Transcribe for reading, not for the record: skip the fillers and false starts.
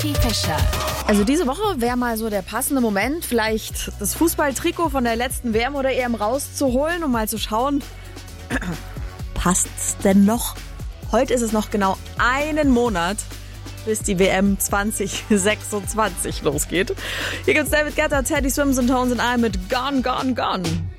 Fischer. Also diese Woche wäre mal so der passende Moment, vielleicht das Fußballtrikot von der letzten WM oder EM rauszuholen, um mal zu schauen, passt's denn noch? Heute ist es noch genau einen Monat, bis die WM 2026 losgeht. Hier gibt's David Guetta, Teddy Swims und Tones and I mit Gone, Gone, Gone.